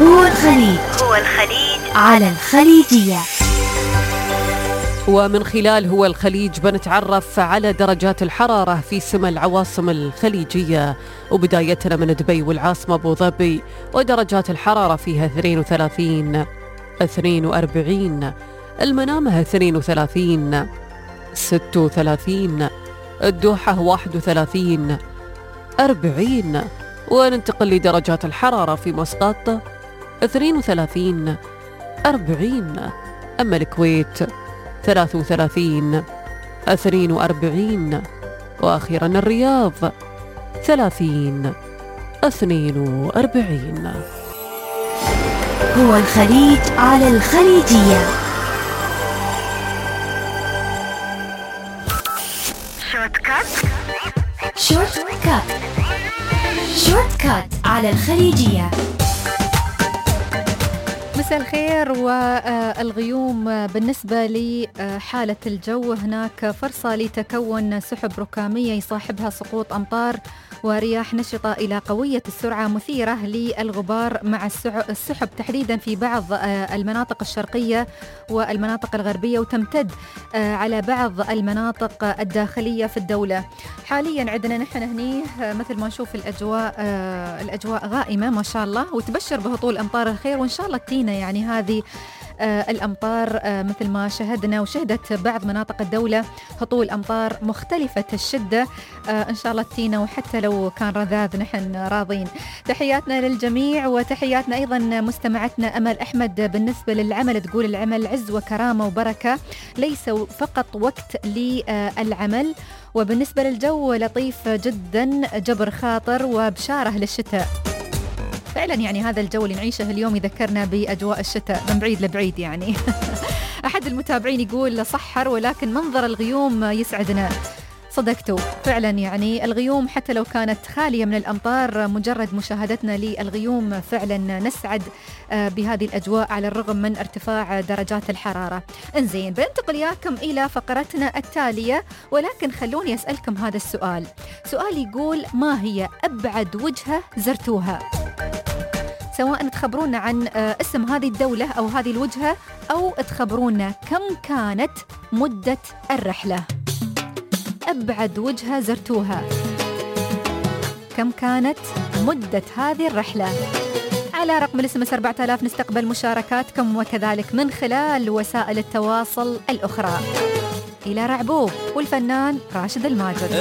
هو الخليج على الخليجية. ومن خلال هو الخليج بنتعرف على درجات الحرارة في سما العواصم الخليجية، وبدايتنا من دبي والعاصمة أبو ظبي، ودرجات الحرارة فيها 32 42، المنامة 32 36، الدوحة 31 40. وننتقل لدرجات الحرارة في مسقط 32 40، أما الكويت 33 42، وأخيرا الرياض 30 42. هو الخليج على الخليجية. شورت كات على الخليجية. مساء الخير. والغيوم بالنسبة لحالة الجو، هناك فرصة لتكون سحب ركامية يصاحبها سقوط أمطار ورياح نشطة إلى قوية السرعة مثيرة للغبار مع السحب تحديدا في بعض المناطق الشرقية والمناطق الغربية، وتمتد على بعض المناطق الداخلية في الدولة. حاليا عندنا نحن هني مثل ما نشوف الأجواء غائمة ما شاء الله، وتبشر بهطول أمطار الخير، وإن شاء الله تينا يعني هذه الأمطار مثل ما شهدنا وشهدت بعض مناطق الدولة هطول أمطار مختلفة الشدة. إن شاء الله تينا، وحتى لو كان رذاذ نحن راضين. تحياتنا للجميع، وتحياتنا أيضا مستمعتنا أمل أحمد. بالنسبة للعمل تقول العمل عز وكرامة وبركة، ليس فقط وقت للعمل. وبالنسبة للجو لطيف جدا، جبر خاطر وبشارة للشتاء. فعلا يعني هذا الجو اللي نعيشه اليوم يذكرنا بأجواء الشتاء من بعيد لبعيد يعني. أحد المتابعين يقول صحر ولكن منظر الغيوم يسعدنا. صدقتوا فعلا، يعني الغيوم حتى لو كانت خالية من الأمطار، مجرد مشاهدتنا للغيوم فعلا نسعد بهذه الأجواء على الرغم من ارتفاع درجات الحرارة. انزين، بننتقل إياكم إلى فقرتنا التالية، ولكن خلوني أسألكم هذا السؤال. سؤال يقول: ما هي أبعد وجهة زرتوها؟ سواء تخبرونا عن اسم هذه الدولة أو هذه الوجهة، أو تخبرونا كم كانت مدة الرحلة. أبعد وجهة زرتوها، كم كانت مدة هذه الرحلة؟ على رقم الSMS 4000 نستقبل مشاركاتكم، وكذلك من خلال وسائل التواصل الأخرى. إلى رعبوب والفنان راشد الماجد.